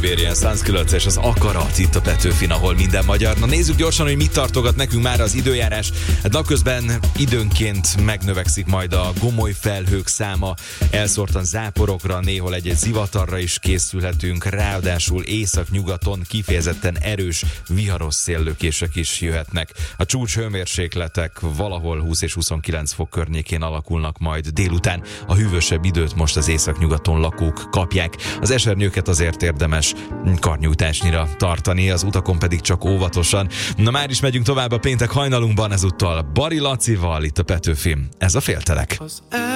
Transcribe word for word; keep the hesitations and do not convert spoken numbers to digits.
Siberian Sunskillet és az Akarat itt a Petőfin, ahol minden magyar. Na nézzük gyorsan, hogy mit tartogat nekünk már az időjárás. Hát napközben időnként megnövekszik majd a gomoly felhők száma, elszórtan záporokra, néhol egy-egy zivatarra is készülhetünk, ráadásul északnyugaton kifejezetten erős, viharos széllökések is jöhetnek. A csúcs hőmérsékletek valahol húsz és huszonkilenc fok környékén alakulnak majd délután. A hűvösebb időt most az északnyugaton lakók kapják. Az esernyőket azért érdemes karnyújtásnyira tartani, az utakon pedig csak óvatosan. Na már is megyünk tovább a péntek hajnalunkban, ezúttal Bari Lacival itt a Petőfin. Ez a Féltelek.